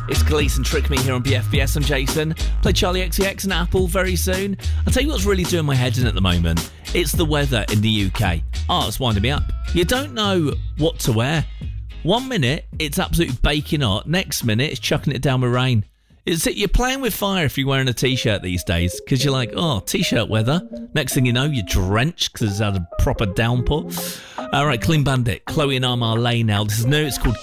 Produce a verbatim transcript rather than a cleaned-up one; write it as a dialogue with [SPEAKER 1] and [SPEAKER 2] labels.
[SPEAKER 1] It's Gleason Trick Me here on B F B S. I'm Jason. Play Charlie X C X and Apple very soon. I'll tell you what's really doing my head in at the moment. It's the weather in the U K. Oh, it's winding me up. You don't know what to wear. One minute, it's absolutely baking hot. Next minute, it's chucking it down with rain. It's it, you're playing with fire if you're wearing a T-shirt these days, because you're like, oh, T-shirt weather. Next thing you know, you're drenched because it's had a proper downpour. All right, Clean Bandit, Chloe and Amar Lane now. This is new. It's called